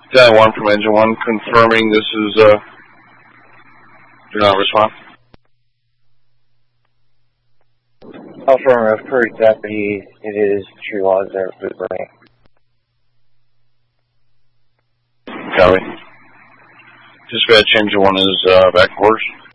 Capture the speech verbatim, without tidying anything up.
Guy one from Engine one confirming this is, uh, do not respond. Affirmative, per deputy, it is true logs there for the burning. Copy. Dispatch Engine one is, uh, back orders.